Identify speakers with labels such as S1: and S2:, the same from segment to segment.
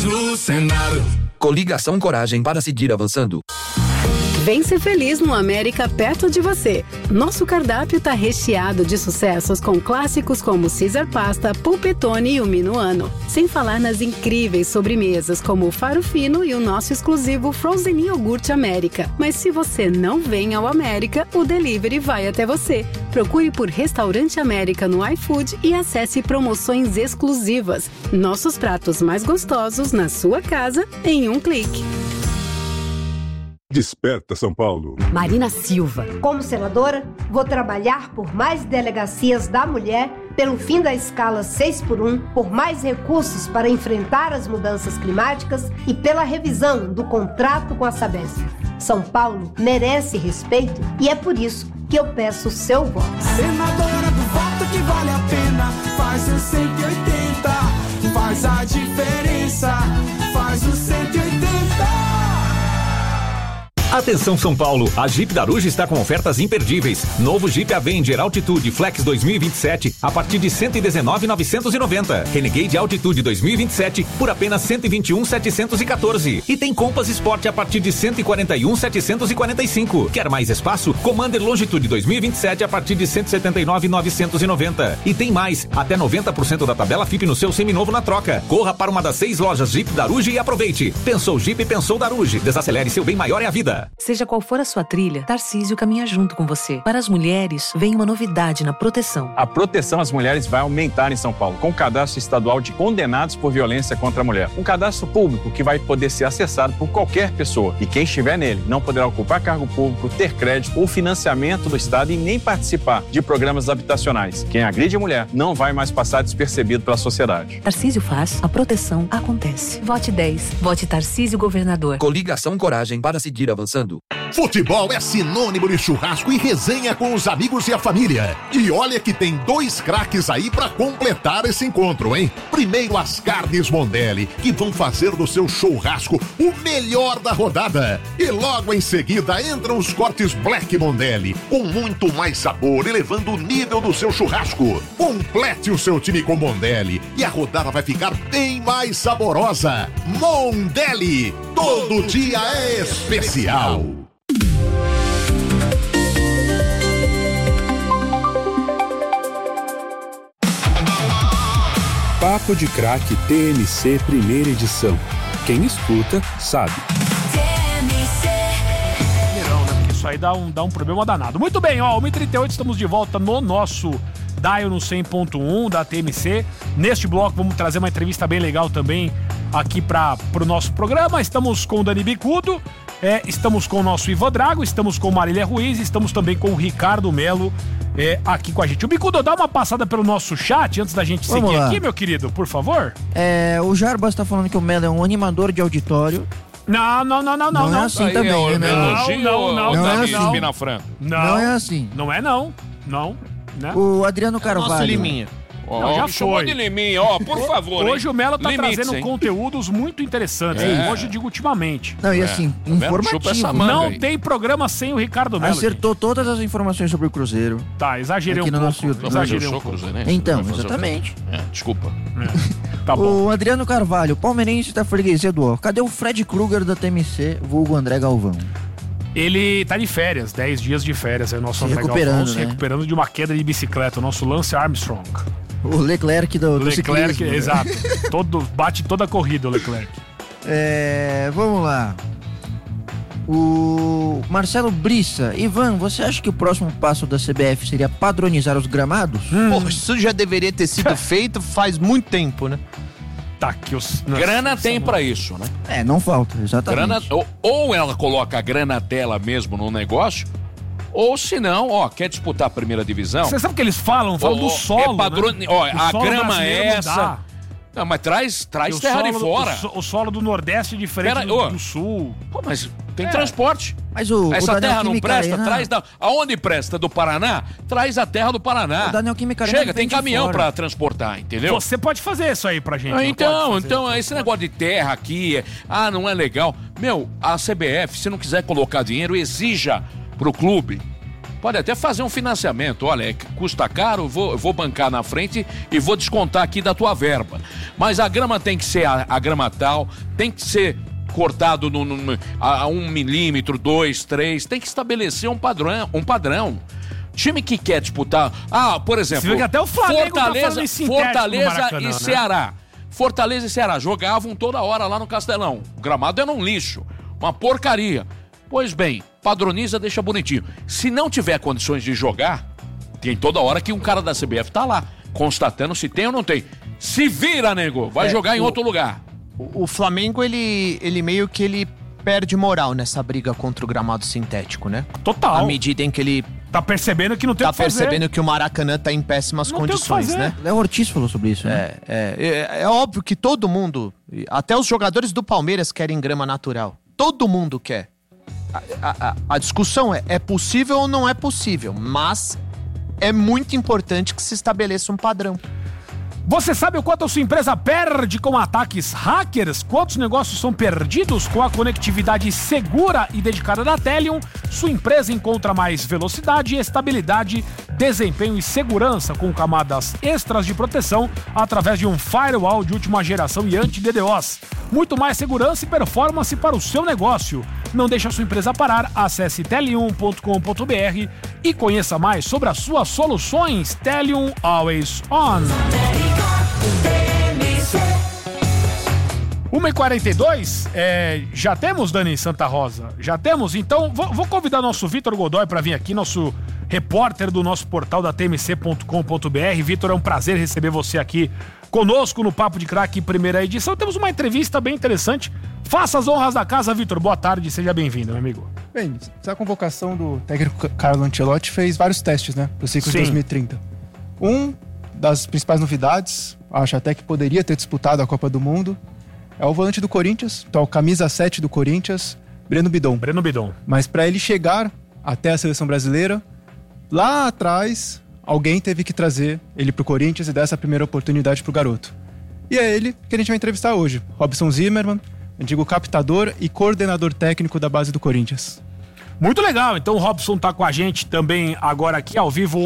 S1: do Senado.
S2: Coligação Coragem para seguir avançando.
S3: Vem ser feliz no América perto de você. Nosso cardápio tá recheado de sucessos com clássicos como Caesar Pasta, Pulpetone e o Minuano. Sem falar nas incríveis sobremesas como o Faro Fino e o nosso exclusivo Frozen Iogurte América. Mas se você não vem ao América, o delivery vai até você. Procure por Restaurante América no iFood e acesse promoções exclusivas. Nossos pratos mais gostosos na sua casa em um clique.
S4: Desperta São Paulo.
S5: Marina Silva. Como senadora, vou trabalhar por mais delegacias da mulher, pelo fim da escala 6x1, por mais recursos para enfrentar as mudanças climáticas e pela revisão do contrato com a Sabesp. São Paulo merece respeito e é por isso que eu peço o seu voto.
S1: Senadora do voto que vale a pena, faz o 180, faz a diferença, faz o 180.
S6: Atenção São Paulo, a Jeep Daruge está com ofertas imperdíveis. Novo Jeep Avenger Altitude Flex 2027 a partir de 119.990. Renegade Altitude 2027 por apenas 121.714. E tem Compass Sport a partir de 141.745. Quer mais espaço? Commander Longitude 2027 a partir de 179.990. E tem mais, até 90% da tabela FIP no seu seminovo na troca. Corra para uma das 6 lojas Jeep Daruge e aproveite. Pensou Jeep, pensou Daruge. Desacelere, seu bem maior é a vida.
S7: Seja qual for a sua trilha, Tarcísio caminha junto com você. Para as mulheres, vem uma novidade na proteção.
S8: A proteção às mulheres vai aumentar em São Paulo, com o cadastro estadual de condenados por violência contra a mulher. Um cadastro público que vai poder ser acessado por qualquer pessoa. E quem estiver nele não poderá ocupar cargo público, ter crédito ou financiamento do Estado e nem participar de programas habitacionais. Quem agride a mulher não vai mais passar despercebido pela sociedade.
S7: Tarcísio faz, a proteção acontece. Vote 10. Vote Tarcísio Governador.
S2: Coligação Coragem para seguir avançando.
S9: Futebol é sinônimo de churrasco e resenha com os amigos e a família. E olha que tem 2 craques aí pra completar esse encontro, hein? Primeiro as carnes Mondelli, que vão fazer do seu churrasco o melhor da rodada. E logo em seguida entram os cortes Black Mondelli, com muito mais sabor, elevando o nível do seu churrasco. Complete o seu time com Mondelli e a rodada vai ficar bem mais saborosa. Mondelli, todo dia é especial.
S4: Papo de Craque TMC primeira edição. Quem escuta, sabe.
S10: Isso aí dá um problema danado. Muito bem, ó, 1h38, estamos de volta no nosso Dial no 100.1 da TMC. Neste bloco vamos trazer uma entrevista bem legal também aqui pro nosso programa. Estamos com o Dani Bicudo, estamos com o nosso Ivan Drago, estamos com Marília Ruiz, estamos também com o Ricardo Melo aqui com a gente. O Bicudo, dá uma passada pelo nosso chat antes da gente seguir aqui, meu querido, por favor.
S11: O Jarbas tá falando que o Melo é um animador de auditório.
S10: Não.
S11: Não é assim também, né?
S10: Não é assim.
S11: Não é assim.
S10: Não é não. Né?
S11: O Adriano Carvalho.
S12: Nossa, Liminha.
S10: Já
S12: me chamou de Liminha, por favor.
S10: Hoje o Melo tá trazendo conteúdos muito interessantes. Hoje eu digo ultimamente.
S11: Não, e assim, informativo.
S10: Não tem programa sem o Ricardo Melo.
S11: Acertou todas as informações sobre o Cruzeiro.
S10: Tá, exagerei
S11: aqui
S10: um
S11: no
S10: pouco.
S11: Nosso YouTube.
S10: Exagerei um pouco.
S11: Então, exatamente.
S12: Desculpa.
S10: Tá bom.
S11: O Adriano Carvalho, palmeirense da freguesia do Ó. Cadê o Fred Krueger da TMC, vulgo André Galvão?
S10: Ele tá de férias, 10 dias de férias. É o nosso André Galvão se recuperando de uma queda de bicicleta. O nosso Lance Armstrong.
S11: O Leclerc do ciclismo.
S10: Exato. Bate toda a corrida o Leclerc.
S11: Vamos lá. O Marcelo Brissa. Ivan, você acha que o próximo passo da CBF seria padronizar os gramados?
S12: Porra, isso já deveria ter sido feito faz muito tempo, né?
S10: Tá, que
S13: grana tem pra isso, né?
S11: Não falta, exatamente.
S13: Ou ela coloca a grana dela mesmo no negócio, ou se não, quer disputar a primeira divisão.
S10: Você sabe o que eles falam? Falam do solo, né?
S13: A grama é essa. Não, mas traz terra de fora.
S10: O solo do Nordeste é diferente do Sul.
S13: Pô, mas tem transporte.
S11: Mas
S13: essa terra não presta, traz aonde presta? Do Paraná? Traz a terra do Paraná.
S11: O da Neoquímica Arena
S13: chega, tem caminhão pra transportar, entendeu?
S10: Você pode fazer isso aí pra gente.
S13: Então, esse negócio de terra aqui, não é legal. A CBF, se não quiser colocar dinheiro, exija pro clube Pode até fazer um financiamento. Olha, custa caro, eu vou bancar na frente e vou descontar aqui da tua verba. Mas a grama tem que ser a grama tal, tem que ser cortado a 1 milímetro, 2, 3, tem que estabelecer um padrão. Time que quer disputar, por exemplo,
S10: você vê que até o Flamengo
S13: Fortaleza
S10: Maracanã,
S13: e Ceará. Fortaleza e Ceará jogavam toda hora lá no Castelão. O gramado era um lixo, uma porcaria. Pois bem, padroniza, deixa bonitinho. Se não tiver condições de jogar, tem toda hora que um cara da CBF tá lá, constatando se tem ou não tem. Se vira, nego, vai jogar em outro lugar.
S12: O Flamengo, ele meio que ele perde moral nessa briga contra o gramado sintético, né?
S10: Total.
S12: À medida em que ele
S10: tá percebendo que não tem o que fazer.
S12: Tá percebendo que o Maracanã tá em péssimas condições, né?
S11: Léo Ortiz falou sobre isso, né?
S12: É óbvio que todo mundo, até os jogadores do Palmeiras querem grama natural. Todo mundo quer. A discussão é possível ou não é possível, mas é muito importante que se estabeleça um padrão.
S10: Você sabe o quanto a sua empresa perde com ataques hackers? Quantos negócios são perdidos com a conectividade segura e dedicada da Telium? Sua empresa encontra mais velocidade, estabilidade, desempenho e segurança com camadas extras de proteção através de um firewall de última geração e anti-DDoS. Muito mais segurança e performance para o seu negócio. Não deixe a sua empresa parar. Acesse telium.com.br e conheça mais sobre as suas soluções. Telium Always On. 1h42, já temos, Dani Santa Rosa? Já temos? Então, vou convidar nosso Vitor Godoy para vir aqui, nosso repórter do nosso portal da tmc.com.br. Vitor, é um prazer receber você aqui conosco no Papo de Craque, primeira edição. Temos uma entrevista bem interessante. Faça as honras da casa, Vitor. Boa tarde, seja bem-vindo, meu amigo.
S14: Bem, essa convocação do técnico Carlo Ancelotti fez vários testes, né, pro ciclo de 2030. Das principais novidades, acho até que poderia ter disputado a Copa do Mundo, é o volante do Corinthians, então camisa 7 do Corinthians, Breno Bidon. Mas para ele chegar até a seleção brasileira, lá atrás, alguém teve que trazer ele pro Corinthians e dar essa primeira oportunidade pro garoto. E é ele que a gente vai entrevistar hoje, Robson Zimmermann, antigo captador e coordenador técnico da base do Corinthians.
S10: Muito legal, então o Robson tá com a gente também agora aqui ao vivo,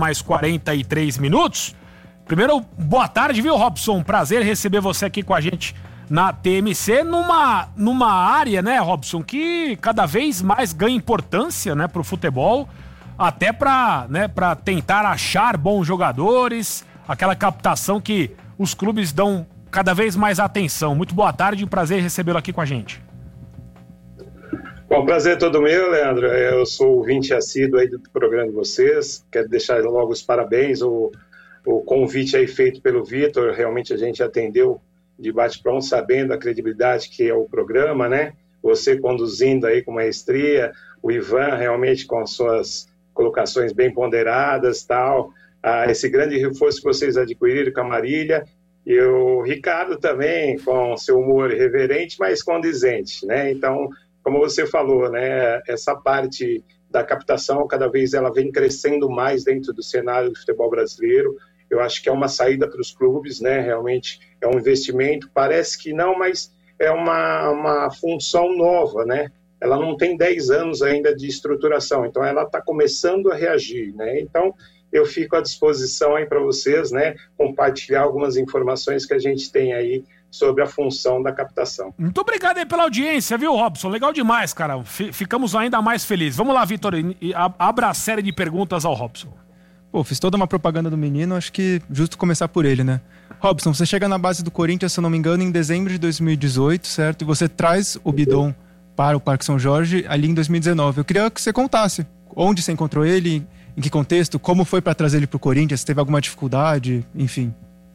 S10: 1h43 Primeiro, boa tarde, viu, Robson? Prazer receber você aqui com a gente na TMC, numa área, né, Robson, que cada vez mais ganha importância, né, pro futebol, até pra tentar achar bons jogadores, aquela captação que os clubes dão cada vez mais atenção. Muito boa tarde, um prazer recebê-lo aqui com a gente.
S15: Bom, prazer é todo meu, Leandro. Eu sou ouvinte assíduo aí do programa de vocês. Quero deixar logo os parabéns, o convite aí feito pelo Vitor. Realmente a gente atendeu de bate-pronto, sabendo a credibilidade que é o programa, né? Você conduzindo aí com maestria, o Ivan realmente com as suas colocações bem ponderadas, tal. Esse grande reforço que vocês adquiriram com a Marília. E o Ricardo também, com seu humor irreverente, mas condizente, né? Então, como você falou, né, essa parte da captação, cada vez ela vem crescendo mais dentro do cenário do futebol brasileiro. Eu acho que é uma saída para os clubes, né? Realmente é um investimento. Parece que não, mas é uma função nova, né? Ela não tem 10 anos ainda de estruturação, então ela está começando a reagir, né? Então, eu fico à disposição aí para vocês, né? Compartilhar algumas informações que a gente tem aí sobre a função da captação.
S10: Muito obrigado aí pela audiência, viu, Robson? Legal demais, cara. Ficamos ainda mais felizes. Vamos lá, Vitor, abra a série de perguntas ao Robson.
S14: Pô, fiz toda uma propaganda do menino, acho que justo começar por ele, né? Robson, você chega na base do Corinthians, se eu não me engano, em dezembro de 2018, certo? E você traz o Bidon para o Parque São Jorge ali em 2019. Eu queria que você contasse onde você encontrou ele, em que contexto, como foi para trazer ele para o Corinthians, se teve alguma dificuldade, enfim.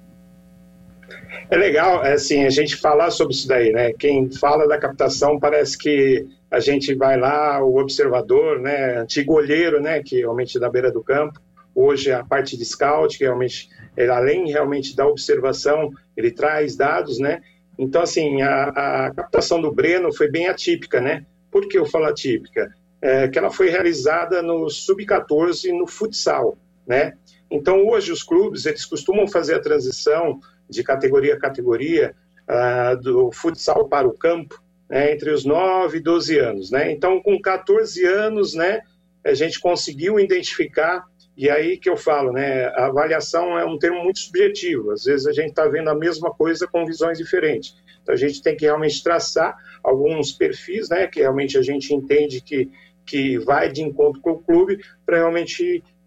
S15: É legal, assim, a gente falar sobre isso daí, né? Quem fala da captação parece que a gente vai lá, o observador, né? Antigo olheiro, né? Que realmente da beira do campo. Hoje a parte de scout, que realmente, além realmente da observação, ele traz dados, né? Então, assim, a captação do Breno foi bem atípica, né? Por que eu falo atípica? Que ela foi realizada no Sub-14 no futsal, né? Então, hoje os clubes, eles costumam fazer a transição de categoria a categoria do futsal para o campo, né, entre os 9 e 12 anos, né? Então, com 14 anos, né, a gente conseguiu identificar, e aí que eu falo, né, a avaliação é um termo muito subjetivo, às vezes a gente está vendo a mesma coisa com visões diferentes, então a gente tem que realmente traçar alguns perfis, né, que realmente a gente entende que vai de encontro com o clube, para realmente